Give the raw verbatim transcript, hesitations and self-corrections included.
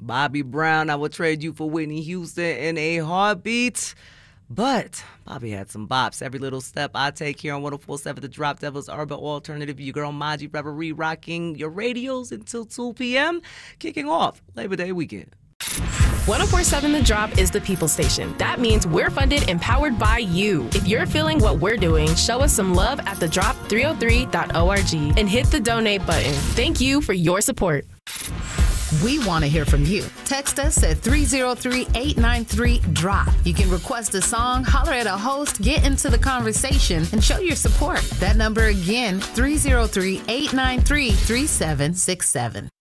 Bobby Brown, I would trade you for Whitney Houston in a heartbeat. But Bobby had some bops. Every little step I take here on one oh four point seven The Drop, Devil's Urban Alternative. Your girl Maji Reverie rocking your radios until two p.m. Kicking off Labor Day weekend. one oh four point seven The Drop is the people station. That means we're funded and powered by you. If you're feeling what we're doing, show us some love at the drop three oh three dot org and hit the donate button. Thank you for your support. We want to hear from you. Text us at three oh three, eight nine three, D R O P. You can request a song, holler at a host, get into the conversation, and show your support. That number again, three oh three, eight nine three, three seven six seven.